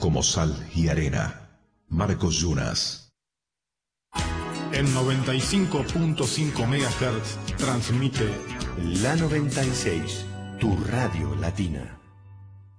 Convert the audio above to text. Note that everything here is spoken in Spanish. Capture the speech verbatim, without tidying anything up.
como sal y arena. Marcos Yunas. En noventa y cinco punto cinco megahertz transmite La noventa y seis, tu radio latina.